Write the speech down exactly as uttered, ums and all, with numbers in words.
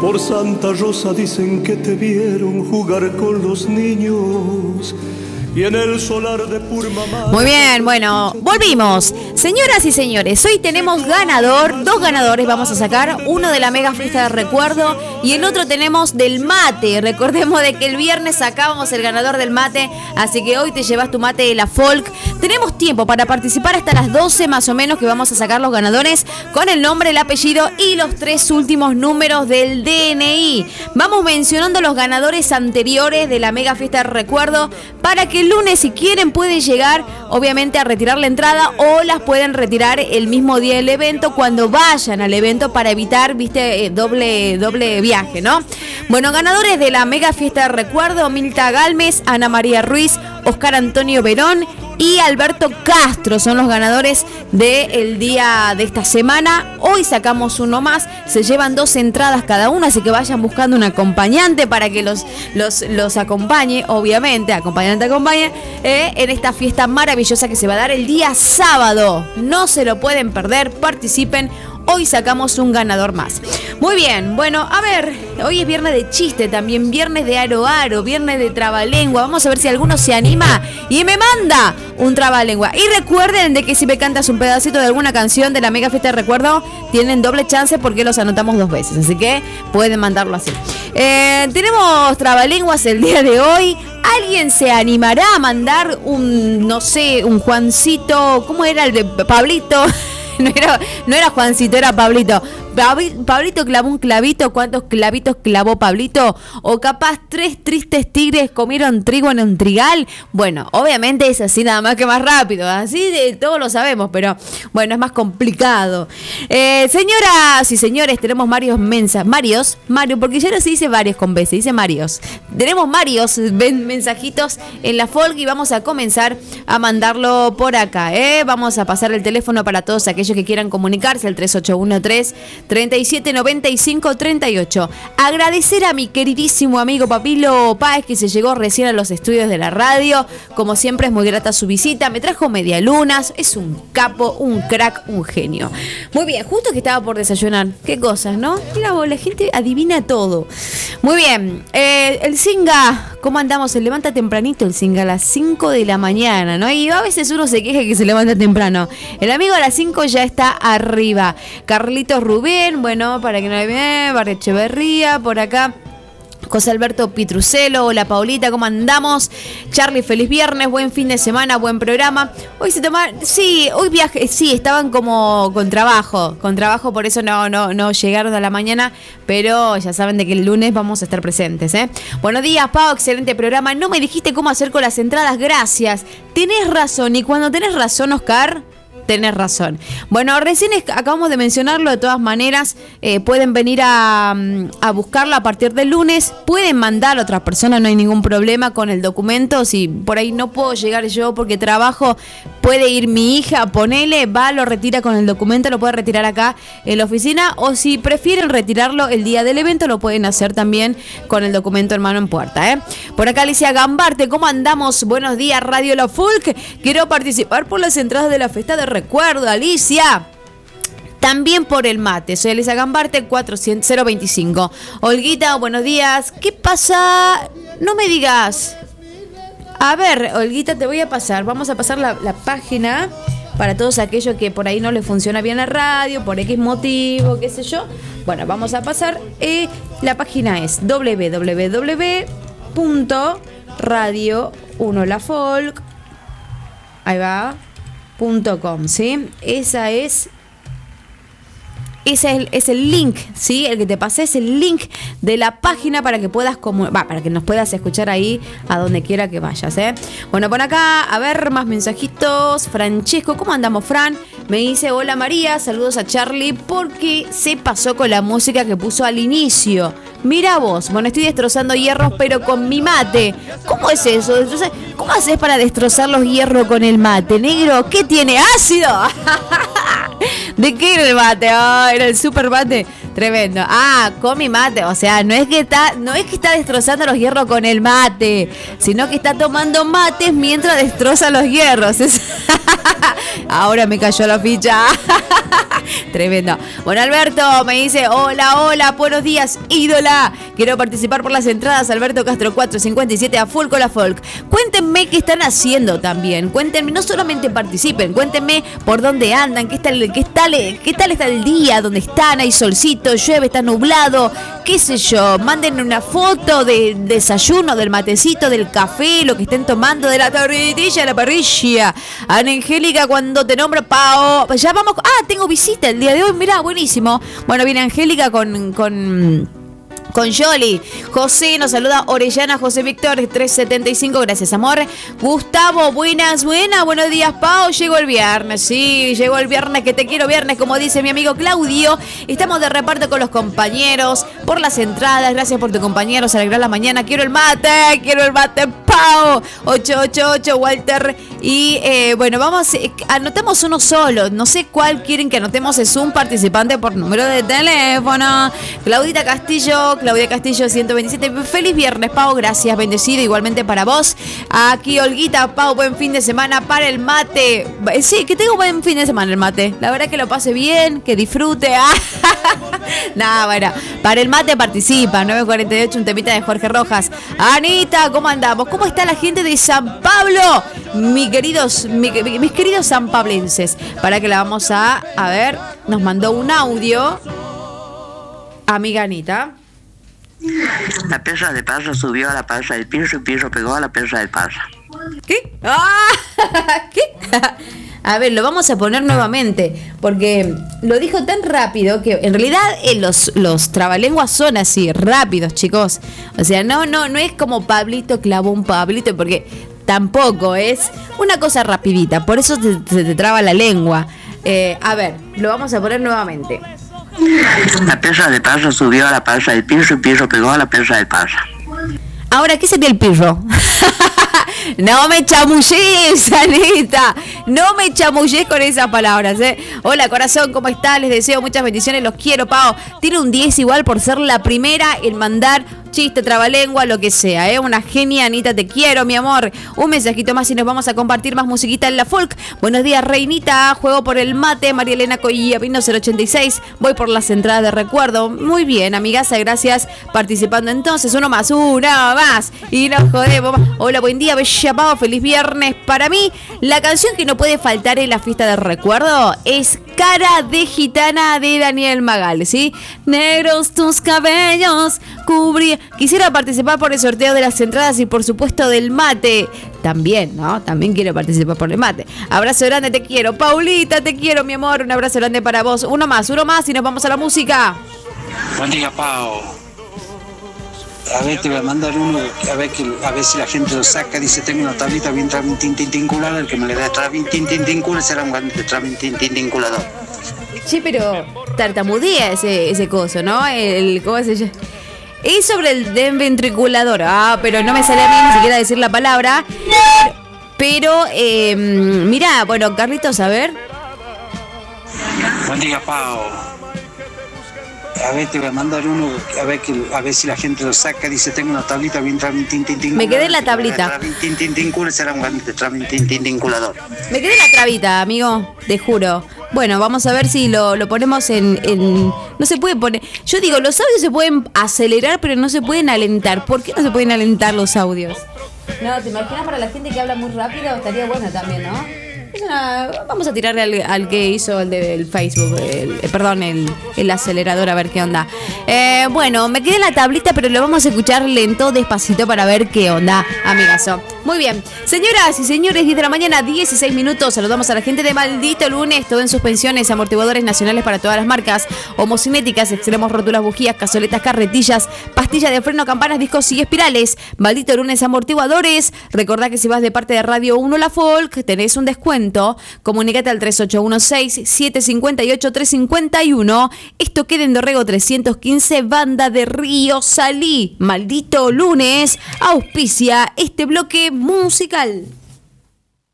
Por Santa Rosa dicen que te vieron jugar con los niños y en el solar de Purmamar. Muy bien, bueno, volvimos. Señoras y señores, hoy tenemos ganador, dos ganadores vamos a sacar, uno de la mega fiesta de recuerdo y el otro tenemos del mate. Recordemos de que el viernes sacábamos el ganador del mate, así que hoy te llevas tu mate de la Folk. Tenemos tiempo para participar hasta las doce más o menos, que vamos a sacar los ganadores con el nombre, el apellido y los tres últimos números del D N I. Vamos mencionando los ganadores anteriores de la mega fiesta de recuerdo para que el lunes, si quieren, pueden llegar obviamente a retirar la entrada o las pueden retirar el mismo día del evento cuando vayan al evento para evitar, viste, eh, doble, doble viaje, ¿no? Bueno, ganadores de la mega fiesta de recuerdo: Milta Galmes, Ana María Ruiz, Oscar Antonio Verón y Alberto Castro son los ganadores del día de esta semana. Hoy sacamos uno más, se llevan dos entradas cada uno, así que vayan buscando un acompañante para que los, los, los acompañe, obviamente, acompañante acompañe, eh, en esta fiesta maravillosa que se va a dar el día sábado. No se lo pueden perder, participen. Hoy sacamos un ganador más. Muy bien, bueno, a ver, hoy es viernes de chiste, también viernes de aro aro, viernes de trabalengua. Vamos a ver si alguno se anima y me manda un trabalengua. Y recuerden de que si me cantas un pedacito de alguna canción de la mega fiesta de recuerdo, tienen doble chance porque los anotamos dos veces, así que pueden mandarlo así. Eh, tenemos trabalenguas el día de hoy. ¿Alguien se animará a mandar un, no sé, un Juancito? ¿Cómo era el de Pablito? No era, no era Juancito, era Pablito. Pablito clavó un clavito. ¿Cuántos clavitos clavó Pablito? O capaz tres tristes tigres comieron trigo en un trigal. Bueno, obviamente es así nada más que más rápido. Así de todos lo sabemos, pero bueno, es más complicado. Eh, señoras y señores, tenemos varios mensajes. Marios, Mario, porque ya no se dice varios con B, se dice Marios. Tenemos varios mensajitos en la Folk y vamos a comenzar a mandarlo por acá. ¿eh? Vamos a pasar el teléfono para todos aquellos que quieran comunicarse, el tres ocho uno tres, treinta y siete noventa y cinco treinta y ocho. Agradecer a mi queridísimo amigo Papilo Páez, que se llegó recién a los estudios de la radio. Como siempre es muy grata su visita, me trajo medialunas, es un capo, un crack, un genio. Muy bien, justo que estaba por desayunar, qué cosas, ¿no? Mira vos, la gente adivina todo. Muy bien, eh, el Singa, ¿cómo andamos? Se levanta tempranito el Singa a las cinco de la mañana, ¿no? Y a veces uno se queja que se levanta temprano. El amigo a las cinco ya está arriba. Carlitos Rubén, bueno, para que no le vean, Barrio Echeverría, por acá. José Alberto Pitrucelo, hola Paulita, ¿cómo andamos? Charlie, feliz viernes, buen fin de semana, buen programa. Hoy se tomaron, sí, hoy viaje, sí, estaban como con trabajo, con trabajo, por eso no, no, no llegaron a la mañana, pero ya saben de que el lunes vamos a estar presentes, ¿eh? Buenos días, Pau, excelente programa. No me dijiste cómo hacer con las entradas, gracias. Tenés razón, y cuando tenés razón, Oscar, tenés razón. Bueno, recién acabamos de mencionarlo, de todas maneras, eh, pueden venir a, a buscarlo a partir del lunes, pueden mandar a otras personas, no hay ningún problema con el documento. Si por ahí no puedo llegar yo porque trabajo, puede ir mi hija, ponele, va, lo retira con el documento, lo puede retirar acá en la oficina, o si prefieren retirarlo el día del evento, lo pueden hacer también con el documento en mano en puerta, ¿eh? Por acá Alicia Gambarte, ¿cómo andamos? Buenos días, Radio La Folk, quiero participar por las entradas de la fiesta de recuerdo, Alicia. También por el mate. Soy Alicia Gambarte, cuatrocientos veinticinco. Olguita, buenos días. ¿Qué pasa? No me digas. A ver, Olguita, te voy a pasar. Vamos a pasar la, la página para todos aquellos que por ahí no les funciona bien la radio, por X motivo, qué sé yo. Bueno, vamos a pasar. Eh, la página es doble u doble u doble u punto radio uno la folk. Ahí va. .com, ¿sí? Esa es Ese es el, es el link, ¿sí? El que te pasé es el link de la página para que puedas comu- va, para que nos puedas escuchar ahí a donde quiera que vayas, ¿eh? Bueno, por acá, a ver, más mensajitos. Francesco, ¿cómo andamos, Fran? Me dice, hola María, saludos a Charlie, porque se pasó con la música que puso al inicio. Mira vos, bueno, estoy destrozando hierros, pero con mi mate. ¿Cómo es eso? ¿Cómo haces para destrozar los hierros con el mate, negro? ¿Qué tiene? ¿Ácido? ¿De qué era el mate? Oh, era el super mate. Tremendo. Ah, con mi mate. O sea, no es que está, no es que está destrozando los hierros con el mate, sino que está tomando mates mientras destroza los hierros. Ahora me cayó la ficha. Tremendo. Bueno, Alberto me dice, hola, hola, buenos días, ídola. Quiero participar por las entradas. Alberto Castro cuatro cincuenta y siete a Full con la Folk. Cuéntenme qué están haciendo también. Cuéntenme, no solamente participen, cuéntenme por dónde andan, qué tal, qué tal, qué tal está el día, dónde están, hay solcito, llueve, está nublado, qué sé yo. Manden una foto del desayuno, del matecito, del café, lo que estén tomando, de la tortilla, de la parrilla. Ana Angélica, cuando te nombro, Pao. Ya vamos. Ah, tengo visita el día de hoy, mirá, buenísimo. Bueno, viene Angélica con... con Con Yoli. José nos saluda. Orellana José Víctor trescientos setenta y cinco. Gracias, amor. Gustavo, buenas, buenas. Buenos días, Pau. Llegó el viernes. Sí, llegó el viernes. Que te quiero viernes, como dice mi amigo Claudio. Estamos de reparto con los compañeros por las entradas. Gracias por tu compañero. Se alegra la mañana. Quiero el mate. Quiero el mate, Pau. ocho ocho ocho, Walter. Y eh, bueno, vamos. Eh, anotamos uno solo. No sé cuál quieren que anotemos. Es un participante por número de teléfono. Claudita Castillo. Claudia Castillo ciento veintisiete. Feliz viernes, Pau, gracias, bendecido igualmente para vos. Aquí Olguita, Pau, buen fin de semana para el mate. Sí, que tengo buen fin de semana el mate. La verdad que lo pase bien, que disfrute. Ah. Nada, bueno, para el mate participa. nueve cuarenta y ocho, un temita de Jorge Rojas. Anita, ¿cómo andamos? ¿Cómo está la gente de San Pablo? Mi queridos, mi, mis queridos sanpablenses. Para que la vamos a, a ver, nos mandó un audio. Amiga Anita. La perra de Parra subió a la Parra del Pirro y Pirro pegó a la perra del Parra. ¿Qué? ¡Ah! ¿Qué? A ver, lo vamos a poner nuevamente, porque lo dijo tan rápido que en realidad eh, los, los trabalenguas son así, rápidos, chicos. O sea, no, no, no es como Pablito clavó un Pablito, porque tampoco es una cosa rapidita, por eso se te, te traba la lengua. Eh, a ver, lo vamos a poner nuevamente. La perra de Parra subió a la Parra del Pirro y Pirro pegó a la perra del Parra. Ahora, ¿qué sería el pirro? No me chamulles, Anita. No me chamulles con esas palabras, ¿eh? Hola, corazón, ¿cómo estás? Les deseo muchas bendiciones, los quiero, Pau. Tiene un diez igual por ser la primera en mandar chiste, trabalengua, lo que sea, ¿eh? Una genia, Anita, te quiero, mi amor. Un mensajito más y nos vamos a compartir más musiquita en la folk. Buenos días, Reinita. Juego por el mate. María Elena Coilla, Pino cero ochenta y seis. Voy por las entradas de recuerdo. Muy bien, amigaza, gracias participando entonces. Uno más, uno más. Y nos jodemos. Hola, buen día, bella Pau. Feliz viernes para mí. La canción que no puede faltar en la fiesta de recuerdo es Cara de Gitana de Daniel Magal, ¿sí? Negros tus cabellos cubrí. Quisiera participar por el sorteo de las entradas y por supuesto del mate. También, ¿no? También quiero participar por el mate. Abrazo grande, te quiero. Paulita, te quiero, mi amor. Un abrazo grande para vos. Uno más, uno más y nos vamos a la música. Buen día, Pau. A ver, te voy a mandar uno, a ver, que, a ver si la gente lo saca. Dice, tengo una tablita bien tintintincular. El que me le da tintintincular será un gran tintintinculador. Sí, pero tartamudea ese, ese coso, ¿no? El, ¿cómo se llama? Es sobre el desventriculador. Ah, pero no me sale a mí ni siquiera decir la palabra. Pero, eh, mira, bueno, Carlitos, a ver. Buen día, Pau. A ver, te voy a mandar uno, a ver, que, a ver si la gente lo saca. Dice, tengo una tablita bien tintintincular. Me quedé en la tablita. Tintintincular será un gran tintintinculador. Me quedé en la trabita, amigo, te juro. Bueno, vamos a ver si lo, lo ponemos en, en... No se puede poner... Yo digo, los audios se pueden acelerar, pero no se pueden alentar. ¿Por qué no se pueden alentar los audios? No, ¿te imaginas para la gente que habla muy rápido? Estaría bueno también, ¿no? Es una... Vamos a tirarle al, al que hizo el del Facebook, el, eh, perdón, el, el acelerador, a ver qué onda. Eh, bueno, me quedé en la tablita, pero lo vamos a escuchar lento, despacito, para ver qué onda, amigazo. Muy bien, señoras y señores, diez de la mañana, dieciséis minutos. Saludamos a la gente de Maldito Lunes. Todo en suspensiones, amortiguadores nacionales para todas las marcas, homocinéticas, extremos, rótulas, bujías, cazoletas, carretillas, pastillas de freno, campanas, discos y espirales. Maldito Lunes Amortiguadores. Recordá que si vas de parte de Radio uno La Folk, tenés un descuento. Comunícate al tres ocho uno seis, siete cinco ocho, tres cinco uno. Esto queda en Dorrego trescientos quince, Banda de Río Salí. Maldito Lunes auspicia este bloque musical.